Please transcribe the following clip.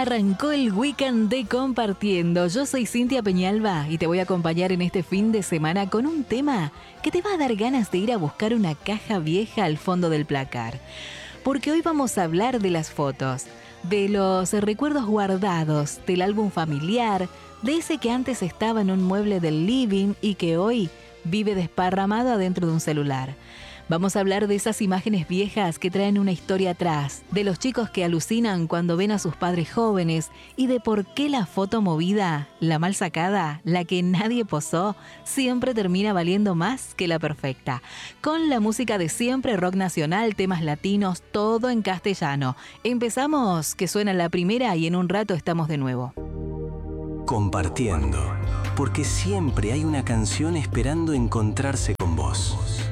Arrancó el weekend de Compartiendo. Yo soy Cintia Peñalba y te voy a acompañar en este fin de semana con un tema que te va a dar ganas de ir a buscar una caja vieja al fondo del placar. Porque hoy vamos a hablar de las fotos, de los recuerdos guardados, del álbum familiar, de ese que antes estaba en un mueble del living y que hoy vive desparramado adentro de un celular. Vamos a hablar de esas imágenes viejas que traen una historia atrás, de los chicos que alucinan cuando ven a sus padres jóvenes y de por qué la foto movida, la mal sacada, la que nadie posó, siempre termina valiendo más que la perfecta. Con la música de siempre, rock nacional, temas latinos, todo en castellano. Empezamos, que suena la primera y en un rato estamos de nuevo. Compartiendo, porque siempre hay una canción esperando encontrarse con vos.